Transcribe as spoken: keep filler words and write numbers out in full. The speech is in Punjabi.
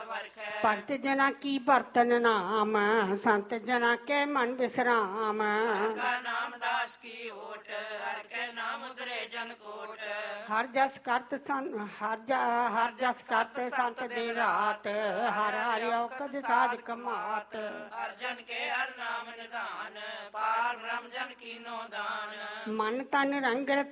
ਵਰਖੈ। ਭਗਤ ਜਨਾ ਕੀ ਬਰਤਨ ਨਾਮ, ਸੰਤ ਜਨਾ ਕੇ ਮਨ ਵਿਸਰਾਮ। ਹਰਿ ਕਾ ਨਾਮ ਦਾਸ ਕੀ ਓਟ, ਹਰਿ ਕੈ ਨਾਮ ਉਦਰੇ ਜਨ ਕੋਟ। ਹਰ ਜਸ ਕਰਤ ਸੰਤ ਹਰ ਜ- ਹਰ ਜਸ ਕਰਤ ਸੰਤ ਦਿਨ ਰਾਤ, ਹਰ ਹਰਿ ਔਕਤ ਸਾਧਕ ਮਾਤ। ਹਰਿ ਜਨ ਕੇ ਹਰਿ ਨਾਮ ਨਿਧਾਨ, ਪਾਰ ਬ੍ਰਹਮ ਜਨ ਕੀਨੋ ਦਾਨ। ਮਨ ਤਨ ਰੰਗ